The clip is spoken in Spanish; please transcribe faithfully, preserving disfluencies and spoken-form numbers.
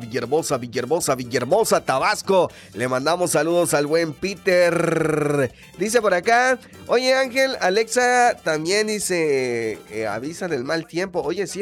Villahermosa, Villahermosa, Villahermosa, Tabasco. Le mandamos saludos al buen Peter. Dice por acá, oye Ángel, Alexa también dice, eh, avisa del mal tiempo. Oye, sí.